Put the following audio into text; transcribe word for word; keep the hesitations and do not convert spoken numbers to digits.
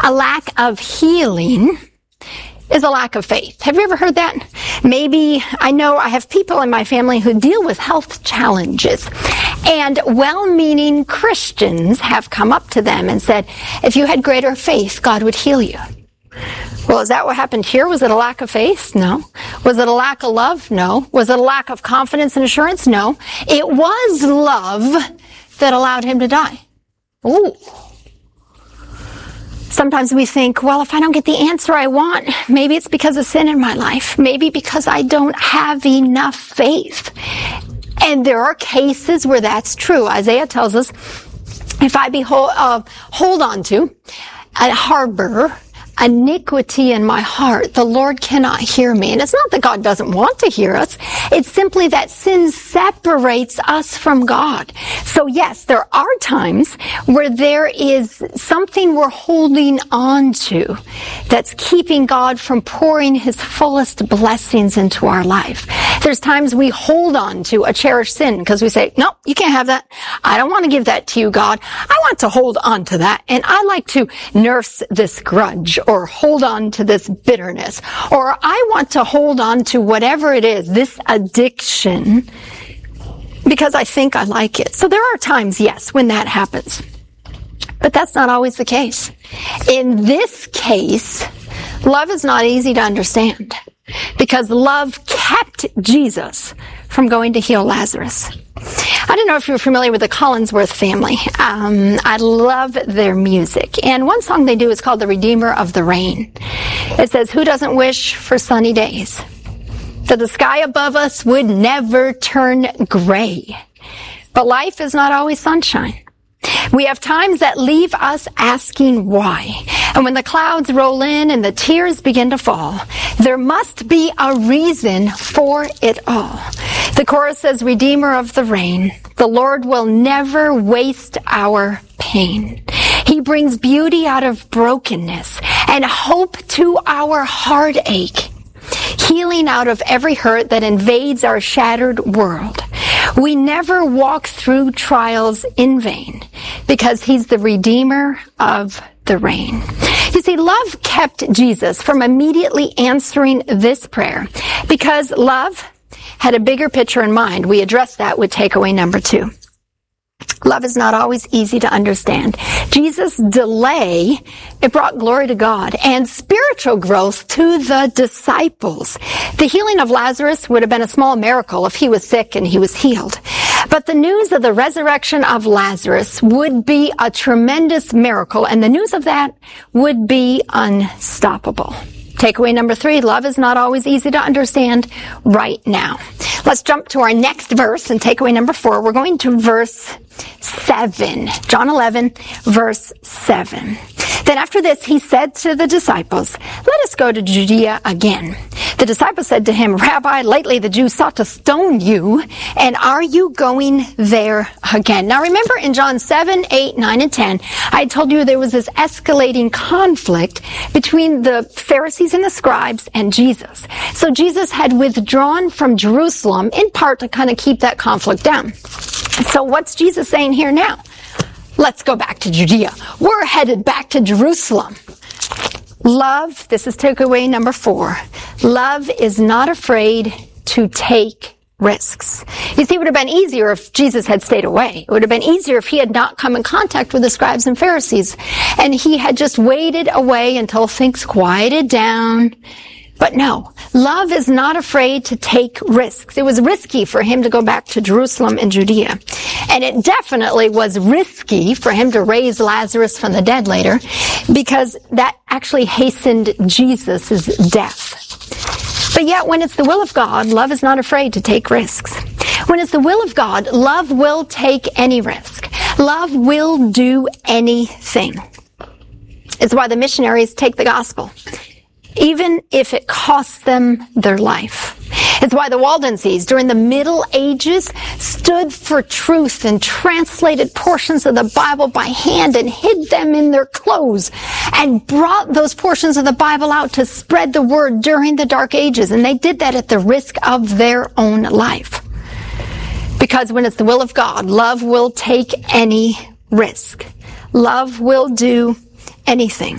A lack of healing is a lack of faith. Have you ever heard that? Maybe, I know I have people in my family who deal with health challenges, and well-meaning Christians have come up to them and said, if you had greater faith, God would heal you. Well, is that what happened here? Was it a lack of faith? No. Was it a lack of love? No. Was it a lack of confidence and assurance? No. It was love that allowed him to die. Ooh. Sometimes we think, well, if I don't get the answer I want, maybe it's because of sin in my life. Maybe because I don't have enough faith. And there are cases where that's true. Isaiah tells us, if I behold, uh, hold on to, a harbor, iniquity in my heart, the Lord cannot hear me. And it's not that God doesn't want to hear us. It's simply that sin separates us from God. So yes, there are times where there is something we're holding on to that's keeping God from pouring his fullest blessings into our life. There's times we hold on to a cherished sin because we say, no, you can't have that. I don't want to give that to you, God. I want to hold on to that. And I like to nurse this grudge, or hold on to this bitterness, or I want to hold on to whatever it is, this addiction, because I think I like it. So there are times, yes, when that happens. But that's not always the case. In this case, love is not easy to understand, because love kept Jesus from going to heal Lazarus. I don't know if you're familiar with the Collinsworth family. Um, I love their music. And one song they do is called The Redeemer of the Rain. It says, who doesn't wish for sunny days? That the sky above us would never turn gray. But life is not always sunshine. We have times that leave us asking why. And when the clouds roll in and the tears begin to fall, there must be a reason for it all. The chorus says, Redeemer of the rain, the Lord will never waste our pain. He brings beauty out of brokenness and hope to our heartache, healing out of every hurt that invades our shattered world. We never walk through trials in vain because he's the Redeemer of the rain. You see, love kept Jesus from immediately answering this prayer because love had a bigger picture in mind. We addressed that with takeaway number two. Love is not always easy to understand. Jesus' delay, it brought glory to God and spiritual growth to the disciples. The healing of Lazarus would have been a small miracle if he was sick and he was healed. But the news of the resurrection of Lazarus would be a tremendous miracle, and the news of that would be unstoppable. Takeaway number three, love is not always easy to understand right now. Let's jump to our next verse and takeaway number four. We're going to verse seven. John eleven, verse seven. Then after this, he said to the disciples, let us go to Judea again. The disciples said to him, Rabbi, lately the Jews sought to stone you, and are you going there again? Now remember in John seven, eight, nine, and ten, I told you there was this escalating conflict between the Pharisees and the scribes and Jesus. So Jesus had withdrawn from Jerusalem in part to kind of keep that conflict down. So what's Jesus saying here now? Let's go back to Judea. We're headed back to Jerusalem. Love, this is takeaway number four. Love is not afraid to take risks. You see, it would have been easier if Jesus had stayed away. It would have been easier if he had not come in contact with the scribes and Pharisees, and he had just waited away until things quieted down. But no, love is not afraid to take risks. It was risky for him to go back to Jerusalem and Judea. And it definitely was risky for him to raise Lazarus from the dead later, because that actually hastened Jesus' death. But yet, when it's the will of God, love is not afraid to take risks. When it's the will of God, love will take any risk. Love will do anything. It's why the missionaries take the gospel, even if it costs them their life. It's why the Waldenses during the Middle Ages stood for truth and translated portions of the Bible by hand and hid them in their clothes and brought those portions of the Bible out to spread the word during the Dark Ages. And they did that at the risk of their own life. Because when it's the will of God, love will take any risk. Love will do anything.